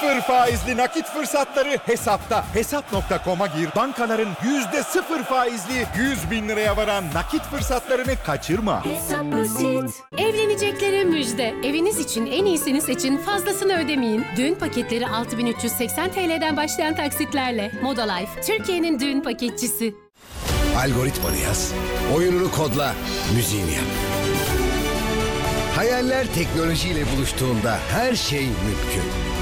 Sıfır faizli nakit fırsatları Hesap'ta. Hesap.com'a gir. Bankaların %0 faizli 100 bin liraya varan nakit fırsatlarını kaçırma. Hesap basit. Evleneceklere müjde. Eviniz için en iyisini seçin, fazlasını ödemeyin. Düğün paketleri 6.380 TL'den başlayan taksitlerle. Moda Life, Türkiye'nin düğün paketçisi. Algoritmanı yaz, oyununu kodla, müziğini yap. Hayaller teknolojiyle buluştuğunda her şey mümkün.